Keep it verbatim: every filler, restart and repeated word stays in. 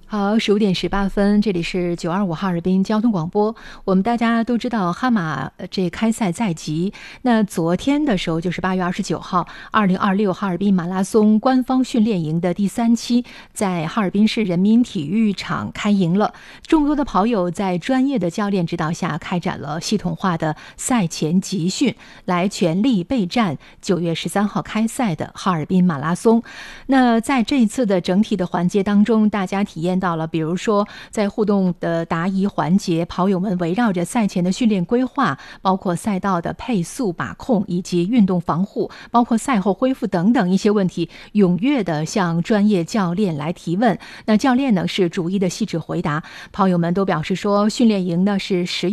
好，十五点十八分，这里是九二五哈尔滨交通广播。我们大家都知道哈马呃这开赛在即，那昨天的时候就是八月二十九号，二零二六哈尔滨马拉松官方训练营的第三期在哈尔滨市人民体育场开营了。众多的跑友在专业的教练指导下，开展了系统化的赛前集训，来全力备战九月十三号开赛的哈尔滨马拉松。那在这一次的整体的环节当中，大家体验到了，比如说在互动的答疑环节，跑友们围绕着赛前的训练规划，包括赛道的配速把控以及运动防护，包括赛后恢复等等一些问题，踊跃的向专业教练来提问。那教练呢是逐一的细致回答，跑友们都表示说，训练营呢是实